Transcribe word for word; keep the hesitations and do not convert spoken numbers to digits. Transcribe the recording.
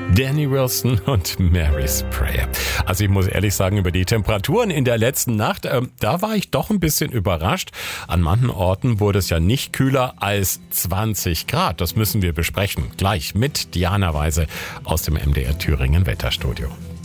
Danny Wilson und Mary Sprayer. Also ich muss ehrlich sagen, über die Temperaturen in der letzten Nacht, äh, da war ich doch ein bisschen überrascht. An manchen Orten wurde es ja nicht kühler als zwanzig Grad. Das müssen wir besprechen. Gleich mit Diana Weise aus dem M D R Thüringen Wetterstudio.